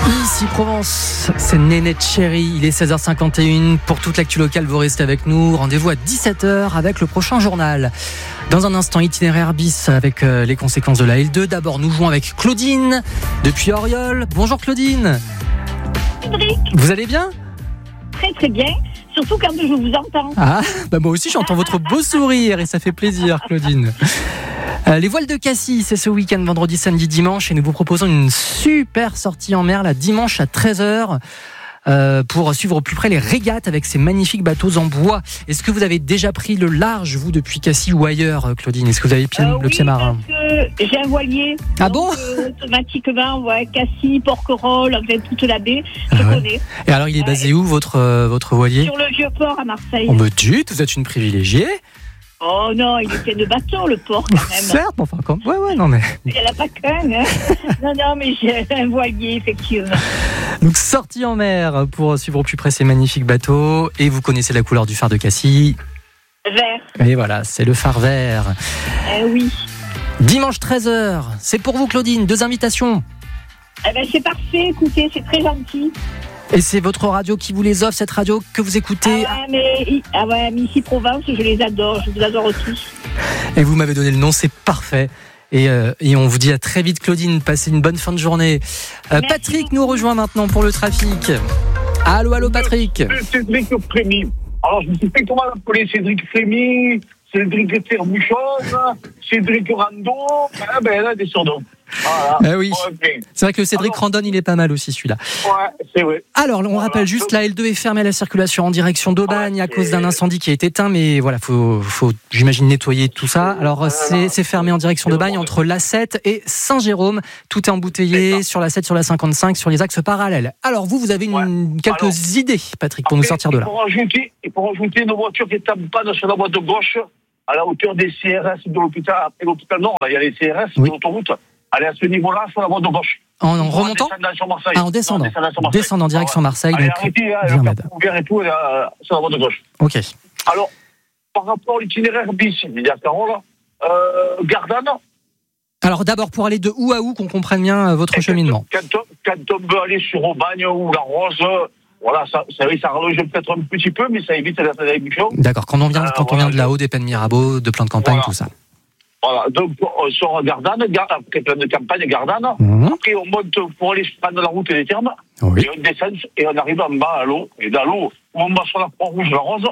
Ici Provence, c'est Nénette Chérie, il est 16h51. Pour toute l'actu locale, vous restez avec nous. Rendez-vous à 17h avec le prochain journal. Dans un instant, itinéraire bis avec les conséquences de la L2. D'abord, nous jouons avec Claudine depuis Auriol. Bonjour Claudine. Cédric. Vous allez bien ? Très très bien, surtout quand je vous entends. Ah, bah moi aussi j'entends votre beau sourire et ça fait plaisir Claudine. Les voiles de Cassis, c'est ce week-end, vendredi, samedi, dimanche, et nous vous proposons une super sortie en mer, là, dimanche à 13h, pour suivre au plus près les régates avec ces magnifiques bateaux en bois. Est-ce que vous avez déjà pris le large, vous, depuis Cassis ou ailleurs, Claudine ? Est-ce que vous avez le pied marin ? Parce que j'ai un voilier. Ah donc, bon automatiquement, Cassis, Porquerolles, enfin, toute la baie, je connais. Et alors, il est basé où, votre voilier ? Sur le Vieux-Port à Marseille. On me dit, vous êtes une privilégiée. Oh non, il est plein de bateaux, le port, quand même. Certes, enfin, comme... Ouais, non, mais... Il n'y en a pas qu'un, hein. Non, mais j'ai un voilier, effectivement. Donc, sortie en mer pour suivre au plus près ces magnifiques bateaux. Et vous connaissez la couleur du phare de Cassis. Vert. Et voilà, c'est le phare vert. Oui. Dimanche 13h, c'est pour vous Claudine, 2 invitations. Eh ben, c'est parfait, écoutez, c'est très gentil. Et c'est votre radio qui vous les offre, cette radio que vous écoutez. Mais ici Provence, je les adore, je vous adore tous. Et vous m'avez donné le nom, c'est parfait. Et on vous dit à très vite Claudine, passez une bonne fin de journée. Patrick nous rejoint maintenant pour le trafic. Allô Patrick. Cédric Frémy. Alors je me suis fait comment appeler Cédric Frémy, Cédric Terbuchon, Cédric Rando, ben là des surnoms. Voilà. Oui. Okay. C'est vrai que le Cédric Randon, il est pas mal aussi celui-là. Ouais, c'est vrai. Alors, on rappelle juste, la L2 est fermée à la circulation en direction d'Aubagne à cause d'un incendie qui est éteint, mais voilà, faut j'imagine nettoyer tout ça. Alors, c'est fermé en direction d'Aubagne entre l'A7 et Saint-Jérôme. Tout est embouteillé sur l'A7, sur la 55, sur les axes parallèles. Alors, vous avez quelques idées, Patrick, pour nous sortir de là. Et pour rajouter nos voitures qui étaient en panne sur la voie de gauche, à la hauteur des CRS de l'hôpital, après l'hôpital Nord, là, il y a les CRS de l'autoroute. Allez à ce niveau-là, sur la voie de gauche. En remontant ? En descendant. Descendant direction Marseille. Allez, arrêtez, ouvert et tout, sur la voie de gauche. Ok. Alors, par rapport à l'itinéraire bis, il y a Carole, Gardanne. Alors, d'abord, pour aller de où à où, qu'on comprenne bien votre cheminement. Quand on veut aller sur Aubagne ou la Rose, voilà, ça rallonge peut-être un petit peu, mais ça évite la réduction. D'accord, quand on vient de là-haut, des Pennes Mirabeau, de plein de campagne, tout ça. Voilà, donc on sort à Gardanne, plein de campagne à Gardanne. Après, on monte pour aller prendre la route des Thermes. Oui. Et on descend et on arrive en bas à l'eau. Et dans l'eau, on va sur la Croix-Rouge, la Rose,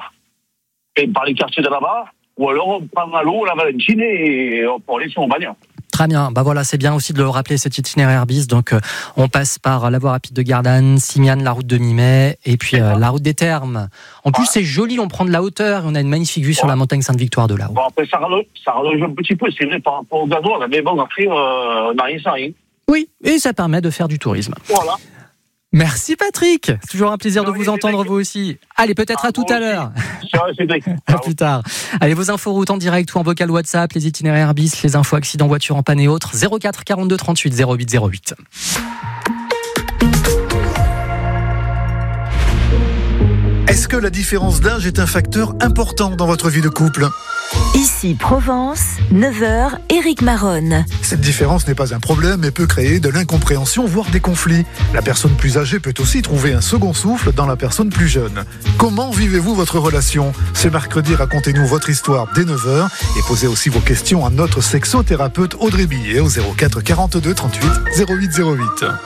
et par les quartiers de là-bas. Ou alors on prend à l'eau, la Valentine, et on peut aller sur Aubagne. Très bien. Voilà, c'est bien aussi de le rappeler, cet itinéraire bis. Donc, on passe par la voie rapide de Gardanne, Simiane, la route de Mimet, et puis la route des Thermes. En plus, c'est joli, on prend de la hauteur, et on a une magnifique vue sur la montagne Sainte-Victoire de là-haut. Bon, après, ça rallonge un petit peu, c'est vrai, par rapport au gasoil, mais bon, après, on n'a rien sans rien. Oui, et ça permet de faire du tourisme. Voilà. Merci Patrick, c'est toujours un plaisir de vous entendre vous aussi. Allez, peut-être à tout à l'heure. À plus tard. Allez, vos infos routes en direct ou en vocal WhatsApp, les itinéraires bis, les infos accidents voiture en panne et autres, 04 42 38 08 08. Est-ce que la différence d'âge est un facteur important dans votre vie de couple ? Ici Provence, 9h, Éric Maronne. Cette différence n'est pas un problème et peut créer de l'incompréhension, voire des conflits. La personne plus âgée peut aussi trouver un second souffle dans la personne plus jeune. Comment vivez-vous votre relation ? Ce mercredi, racontez-nous votre histoire dès 9h et posez aussi vos questions à notre sexothérapeute Audrey Billet au 04 42 38 08 08.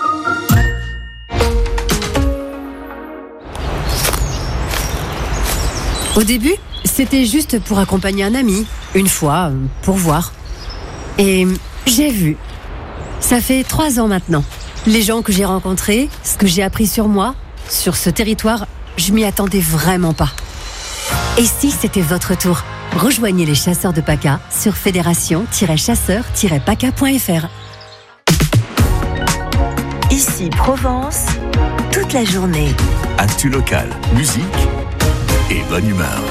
Au début, c'était juste pour accompagner un ami, une fois, pour voir. Et j'ai vu. Ça fait 3 ans maintenant. Les gens que j'ai rencontrés, ce que j'ai appris sur moi, sur ce territoire, je m'y attendais vraiment pas. Et si c'était votre tour ? Rejoignez les chasseurs de PACA sur fédération-chasseurs-paca.fr. Ici Provence, toute la journée. Actu locale, musique et bonne humeur.